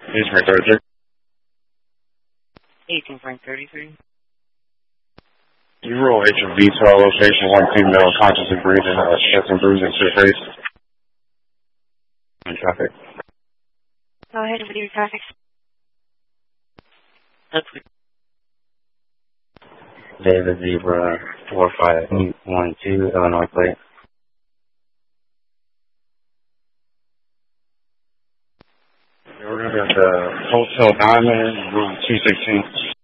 He's my 33. 18 Frank 33. You roll HMV to our location, one female conscious and breathing, chest and bruising to the face. In traffic. Go ahead with your traffic. David Zebra 4512, Illinois plate. We're going to be at the Hotel Diamond, room 216.